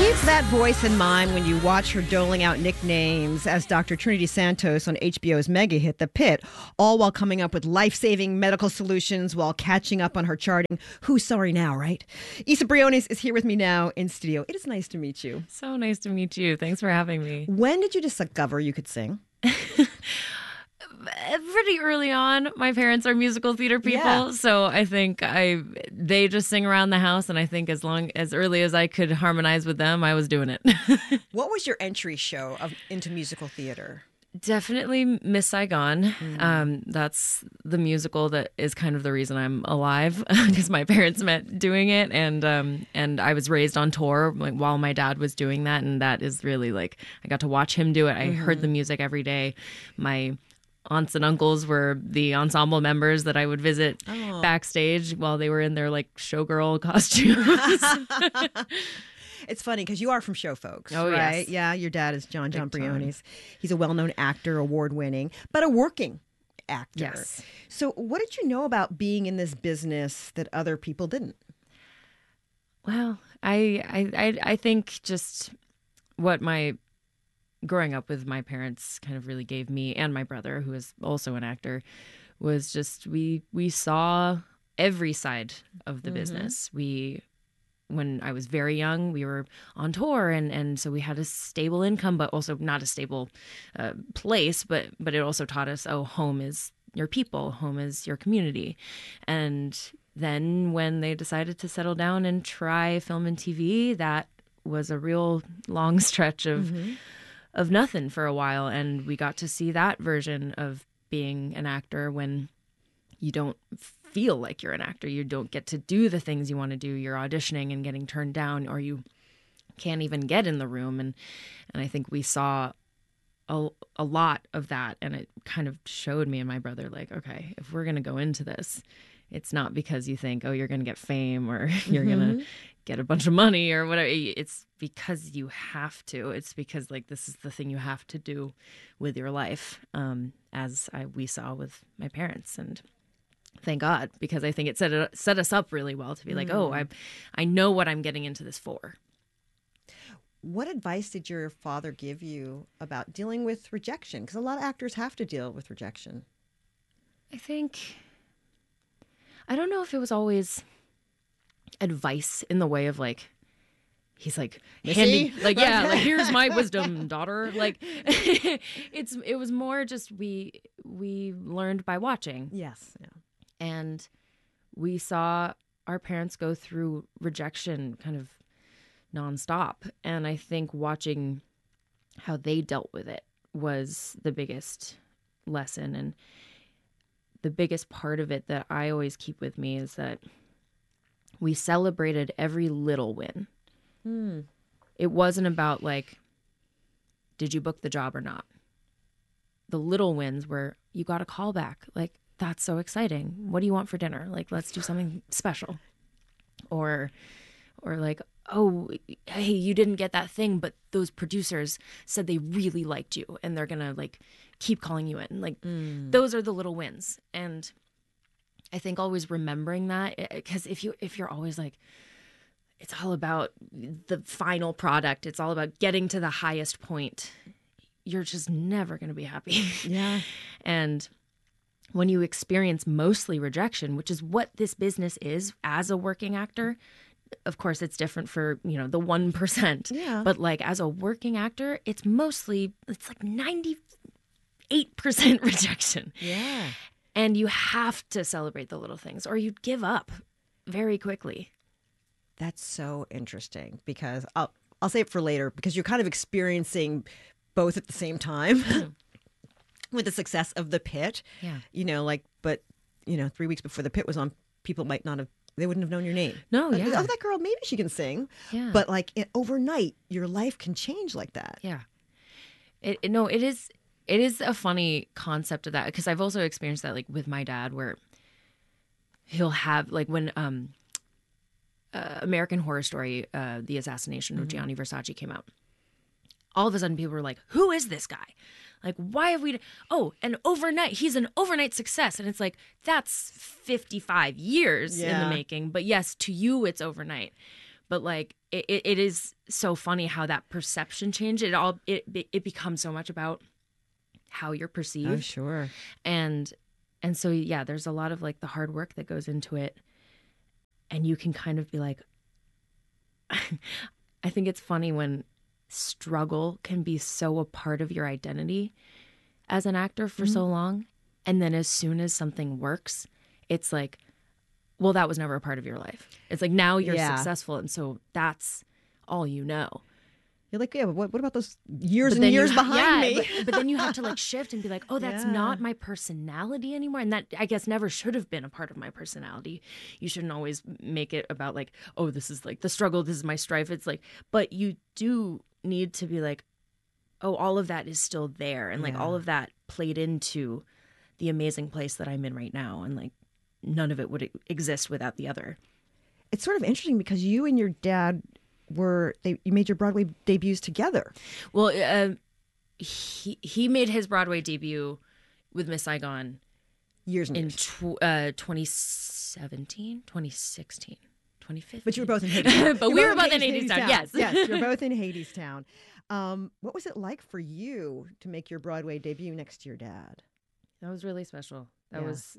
Keep that voice in mind when you watch her doling out nicknames as Dr. Trinity Santos on HBO's mega hit, The Pit, all while coming up with life-saving medical solutions while catching up on her charting. Who's sorry now, right? Isa Briones is here with me now in studio. It is nice to meet you. So nice to meet you. Thanks for having me. When did you discover you could sing? Pretty early on. My parents are musical theater people, so I think they just sing around the house, and I think as early as I could harmonize with them, I was doing it. What was your entry show into musical theater? Definitely Miss Saigon. That's the musical that is kind of the reason I'm alive, because my parents met doing it, and I was raised on tour while my dad was doing that, and that is really I got to watch him do it. I heard the music every day. My aunts and uncles were the ensemble members that I would visit backstage while they were in their showgirl costumes. It's funny because you are from show folks, right? Yes. Yeah, your dad is John Briones. He's a well-known actor, award-winning, but a working actor. Yes. So what did you know about being in this business that other people didn't? Well, I think just what my growing up with my parents kind of really gave me, and my brother, who is also an actor, was just we saw every side of the business. When I was very young, we were on tour, and so we had a stable income, but also not a stable place. But it also taught us, home is your people, home is your community. And then when they decided to settle down and try film and TV, that was a real long stretch of nothing for a while, and we got to see that version of being an actor when you don't feel like you're an actor. You don't get to do the things you want to do. You're auditioning and getting turned down, or you can't even get in the room. And I think we saw a lot of that, and it kind of showed me and my brother, okay, if we're going to go into this, it's not because you think, you're going to get fame or you're going to get a bunch of money or whatever. It's because you have to. It's because this is the thing you have to do with your life, we saw with my parents. And thank God, because I think it set us up really well to be I know what I'm getting into this for. What advice did your father give you about dealing with rejection? Because a lot of actors have to deal with rejection. I don't know if it was always advice in the way of he's handing here's my wisdom, daughter. It was more just we learned by watching. Yes. Yeah. And we saw our parents go through rejection kind of nonstop. And I think watching how they dealt with it was the biggest lesson. And the biggest part of it that I always keep with me is that we celebrated every little win. It wasn't about did you book the job or not? The little wins were, you got a call back. That's so exciting. What do you want for dinner? Let's do something special. Or hey, you didn't get that thing, but those producers said they really liked you and they're gonna keep calling you in. Those are the little wins. And I think always remembering that, because if you're always it's all about the final product, it's all about getting to the highest point, you're just never going to be happy. Yeah. And when you experience mostly rejection, which is what this business is as a working actor, of course it's different for, the 1%. Yeah. But as a working actor, it's 98% rejection. Yeah. And you have to celebrate the little things or you'd give up very quickly. That's so interesting, because I'll save it for later, because you're kind of experiencing both at the same time with the success of The Pit. Yeah. But 3 weeks before The Pit was on, people might not have, they wouldn't have known your name. No, yeah. Oh, that girl, maybe she can sing. Yeah. But overnight, your life can change like that. Yeah. It is a funny concept of that, because I've also experienced that with my dad, where he'll have when American Horror Story, the assassination of Gianni Versace came out. All of a sudden people were like, who is this guy? Why have we, he's an overnight success. And it's that's 55 years in the making. But yes, to you, it's overnight. But like it is so funny how that perception change. It becomes so much about how you're perceived. Oh, sure. And so yeah, there's a lot of like the hard work that goes into it, and you can kind of be like, I think it's funny when struggle can be so a part of your identity as an actor for so long, and then as soon as something works, it's like, well, that was never a part of your life. It's like now you're successful, and so that's all you know. You're like, yeah, but what about those years But and then years behind me? But then you have to like shift and be like, oh, that's not my personality anymore. And that, I guess, never should have been a part of my personality. You shouldn't always make it about like, oh, this is like the struggle, this is my strife. It's like, but you do need to be like, oh, all of that is still there. And like all of that played into the amazing place that I'm in right now. And like none of it would exist without the other. It's sort of interesting because you and your dad you made your Broadway debuts together. Well, he made his Broadway debut with Miss Saigon years in 2017, 2016, 2015. But you were both in Hadestown. But we were both in Hadestown, yes. Yes, you're both in Hadestown. What was it like for you to make your Broadway debut next to your dad? That was really special. That was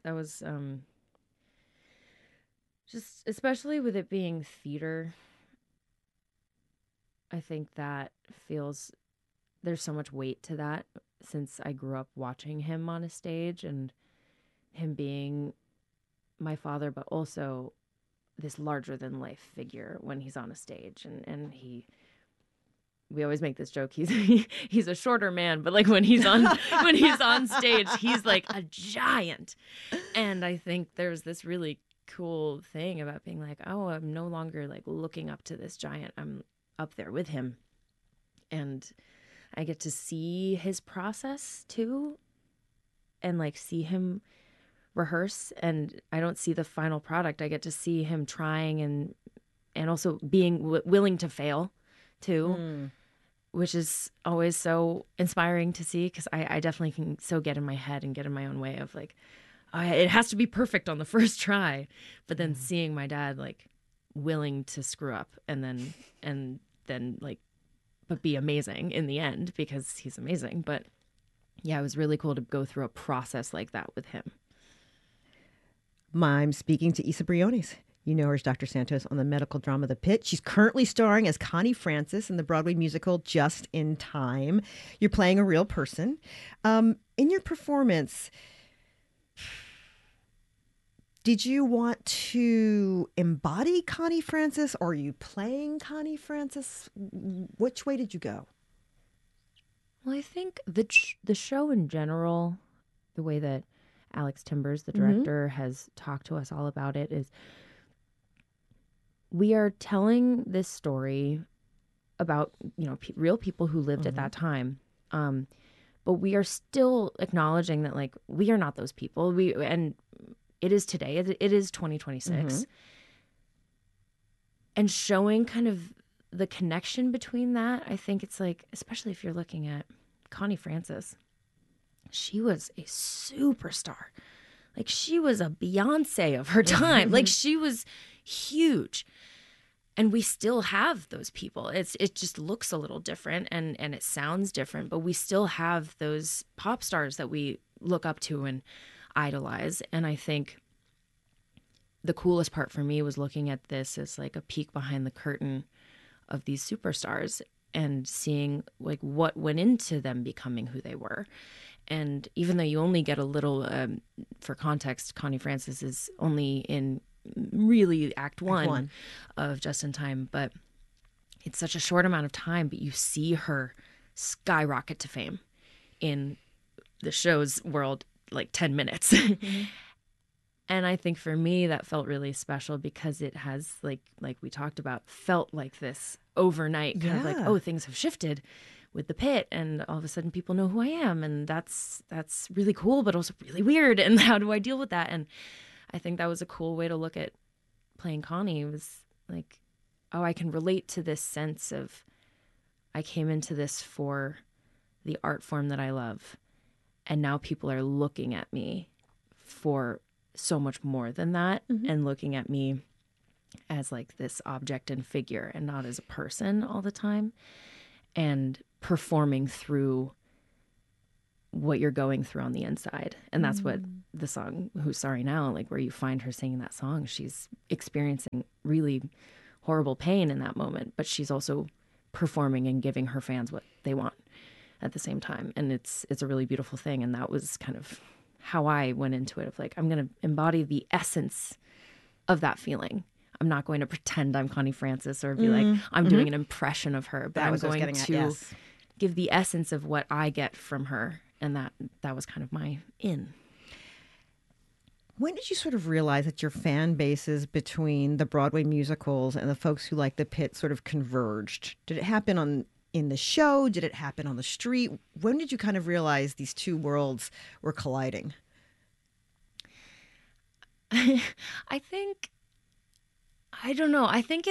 just, especially with it being theater, I think that there's so much weight to that, since I grew up watching him on a stage and him being my father, but also this larger than life figure when he's on a stage. And we always make this joke. He's a shorter man, but like when he's on stage, he's like a giant. And I think there's this really cool thing about being like, oh, I'm no longer like looking up to this giant. I'm up there with him, and I get to see his process too, and like see him rehearse, and I don't see the final product. I get to see him trying and also being willing to fail too, which is always so inspiring to see, because I definitely can so get in my head and get in my own way of like, it has to be perfect on the first try, but then seeing my dad like willing to screw up and then like, but be amazing in the end, because he's amazing. But yeah, it was really cool to go through a process like that with him. I'm speaking to Isa Briones. You know her as Dr. Santos on the medical drama The Pit. She's currently starring as Connie Francis in the Broadway musical Just in Time. You're playing a real person. In your performance, did you want to embody Connie Francis, or are you playing Connie Francis? Which way did you go? Well, I think the show in general, the way that Alex Timbers, the director, has talked to us all about it, is we are telling this story about, you know, real people who lived at that time. But we are still acknowledging that like we are not those people. And it is today. It is 2026. And showing kind of the connection between that, I think it's like, especially if you're looking at Connie Francis, she was a superstar. Like she was a Beyonce of her time. Like she was huge. And we still have those people. It just looks a little different and it sounds different, but we still have those pop stars that we look up to and idolize. And I think the coolest part for me was looking at this as like a peek behind the curtain of these superstars and seeing like what went into them becoming who they were. And even though you only get a little, for context, Connie Francis is only in really act one of Just in Time, but it's such a short amount of time, but you see her skyrocket to fame in the show's world, like 10 minutes. And I think for me that felt really special because it has like we talked about, felt like this overnight kind of like, oh, things have shifted with The Pit and all of a sudden people know who I am, and that's really cool but also really weird, and how do I deal with that? And I think that was a cool way to look at playing Connie. It was like, oh, I can relate to this sense of I came into this for the art form that I love, and now people are looking at me for so much more than that, and looking at me as like this object and figure and not as a person all the time, and performing through what you're going through on the inside. And that's what the song Who's Sorry Now, like where you find her singing that song, she's experiencing really horrible pain in that moment, but she's also performing and giving her fans what they want at the same time. And it's a really beautiful thing. And that was kind of how I went into it, of like, I'm going to embody the essence of that feeling. I'm not going to pretend I'm Connie Francis or be like, I'm doing an impression of her, but I'm going to give the essence of what I get from her. And that was kind of my in. When did you sort of realize that your fan bases between the Broadway musicals and the folks who like the Pit sort of converged? Did it happen in the show? Did it happen on the street? When did you kind of realize these two worlds were colliding? I don't know. I think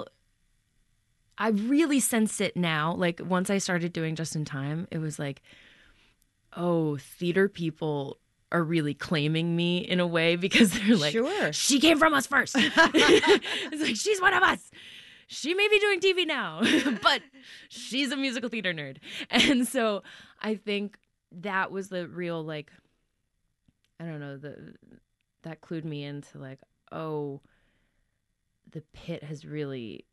I really sense it now. Like once I started doing Just in Time, it was like, oh, theater people are really claiming me in a way, because they're like, sure, she came from us first. It's like, she's one of us. She may be doing TV now, but she's a musical theater nerd. And so I think that was the real, like, I don't know, that clued me into like, oh, the Pit has really,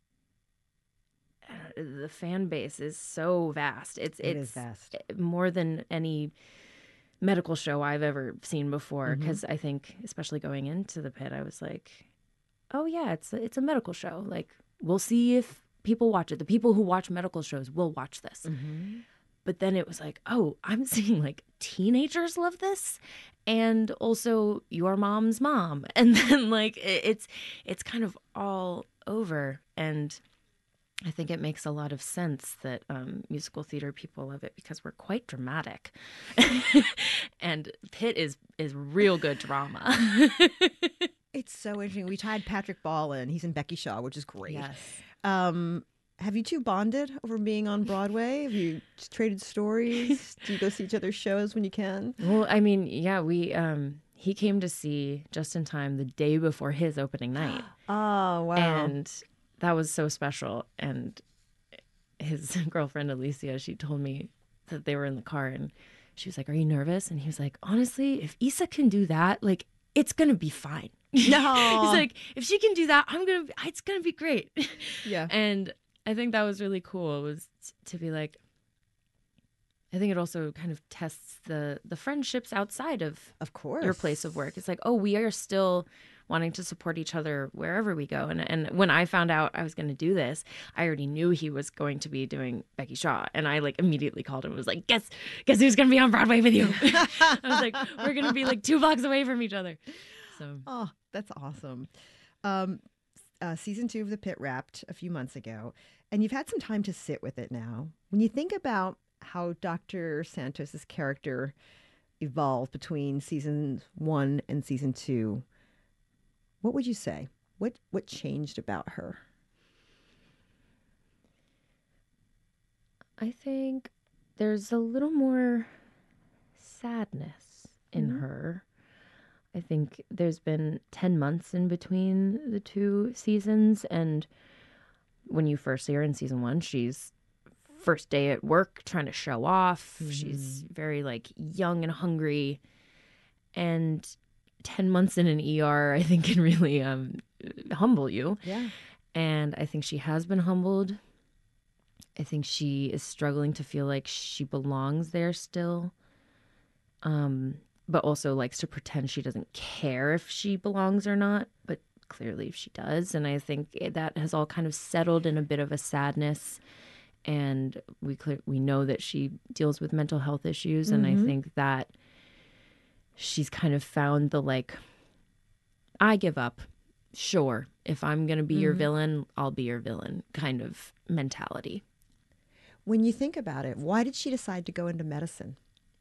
the fan base is so vast. It is vast. More than any medical show I've ever seen before. Because I think, especially going into the Pit, I was like, oh yeah, it's a medical show. Like, we'll see if people watch it. The people who watch medical shows will watch this. But then it was like, oh, I'm seeing like teenagers love this, and also your mom's mom. And then like it's kind of all over. And I think it makes a lot of sense that musical theater people love it, because we're quite dramatic. And Pit is real good drama. It's so interesting. We tied Patrick Ball in. He's in Becky Shaw, which is great. Yes. Have you two bonded over being on Broadway? Have you traded stories? Do you go see each other's shows when you can? Well, I mean, yeah, he came to see Just in Time the day before his opening night. Oh, wow. And that was so special. And his girlfriend, Alicia, she told me that they were in the car, and she was like, are you nervous? And he was like, honestly, if Issa can do that, like, it's going to be fine. No. He's like, if she can do that, it's going to be great. Yeah. And I think that was really cool. It was to be like, I think it also kind of tests the friendships outside of course, your place of work. It's like, oh, we are still wanting to support each other wherever we go. And when I found out I was going to do this, I already knew he was going to be doing Becky Shaw. And I like immediately called him and was like, guess who's going to be on Broadway with you? I was like, we're going to be like 2 blocks away from each other. So, oh, that's awesome. Season 2 of The Pit wrapped a few months ago, and you've had some time to sit with it now. When you think about how Dr. Santos's character evolved between season 1 and season 2, what would you say? What changed about her? I think there's a little more sadness in her. I think there's been 10 months in between the 2 seasons. And when you first see her in season 1, she's first day at work trying to show off. She's very like young and hungry. And 10 months in an ER, I think, can really humble you. Yeah. And I think she has been humbled. I think she is struggling to feel like she belongs there still. But also likes to pretend she doesn't care if she belongs or not, but clearly she does. And I think that has all kind of settled in a bit of a sadness. And we know that she deals with mental health issues. And I think that she's kind of found the like, I give up. Sure, if I'm going to be your villain, I'll be your villain kind of mentality. When you think about it, why did she decide to go into medicine?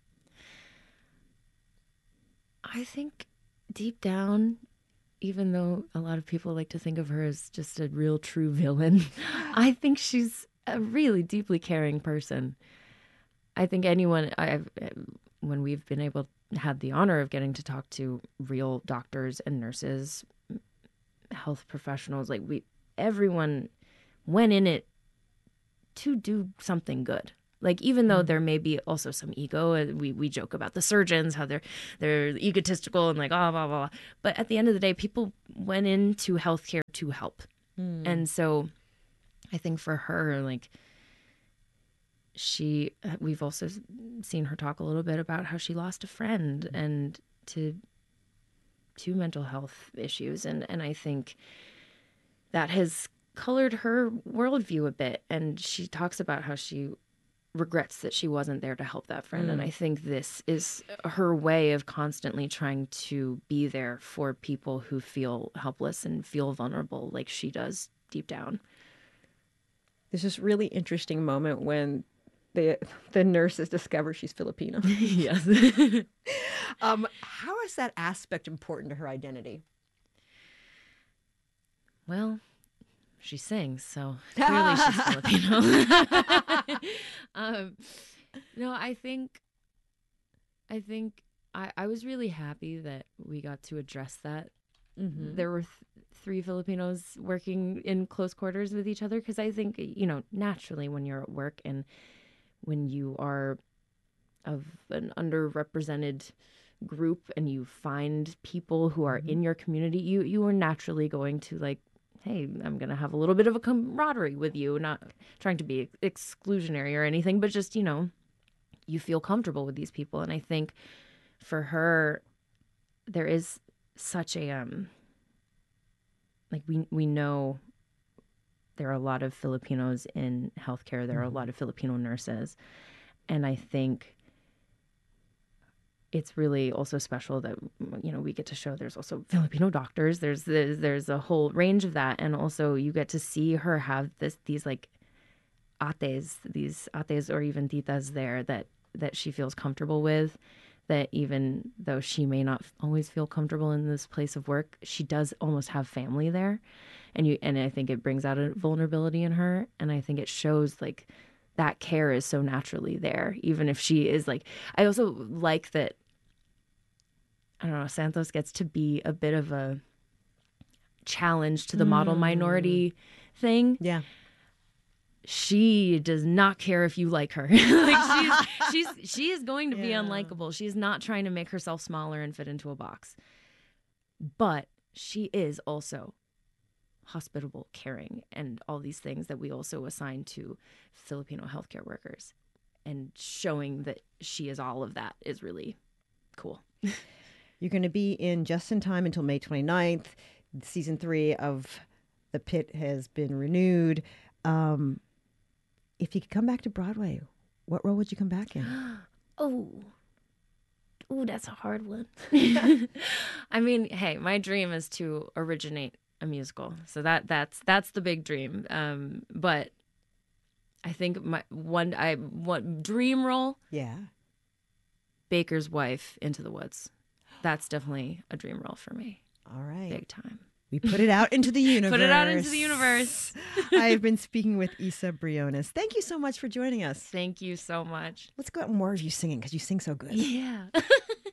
I think deep down, even though a lot of people like to think of her as just a real true villain, I think she's a really deeply caring person. I think when we've been able to have the honor of getting to talk to real doctors and nurses, health professionals, everyone went in it to do something good. Like, even though there may be also some ego, we joke about the surgeons, how they're egotistical and like, oh, blah, blah, blah. But at the end of the day, people went into healthcare to help. And so I think for her, like, we've also seen her talk a little bit about how she lost a friend and to mental health issues. And I think that has colored her worldview a bit. And she talks about how she regrets that she wasn't there to help that friend. And I think this is her way of constantly trying to be there for people who feel helpless and feel vulnerable like she does deep down. There's this really interesting moment when the nurses discover she's Filipino. Yes. How is that aspect important to her identity? Well, she sings, so clearly she's Filipino. No, I think I was really happy that we got to address that. There were three Filipinos working in close quarters with each other, because I think, naturally when you're at work and when you are of an underrepresented group and you find people who are in your community, you are naturally going to, like, hey, I'm going to have a little bit of a camaraderie with you, not trying to be exclusionary or anything, but just, you feel comfortable with these people. And I think for her, there is such a, we know there are a lot of Filipinos in healthcare. There are a lot of Filipino nurses. And I think it's really also special that, we get to show there's also Filipino doctors. There's a whole range of that. And also you get to see her have these like these ates or even titas there that she feels comfortable with, that even though she may not always feel comfortable in this place of work, she does almost have family there. And I think it brings out a vulnerability in her. And I think it shows like that care is so naturally there, even if she is like, I also like that, I don't know, Santos gets to be a bit of a challenge to the model minority thing. Yeah. She does not care if you like her. Like she is going to be unlikable. She's not trying to make herself smaller and fit into a box. But she is also hospitable, caring, and all these things that we also assign to Filipino healthcare workers. And showing that she is all of that is really cool. You're going to be in just in time until May 29th. Season 3 of The Pit has been renewed. If you could come back to Broadway, what role would you come back in? Oh, that's a hard one. I mean, hey, my dream is to originate a musical. So that's the big dream. But I think my one dream role. Yeah. Baker's wife, Into the Woods. That's definitely a dream role for me. All right. Big time. We put it out into the universe. Put it out into the universe. I've been speaking with Isa Briones. Thank you so much for joining us. Thank you so much. Let's go out more of you singing because you sing so good. Yeah.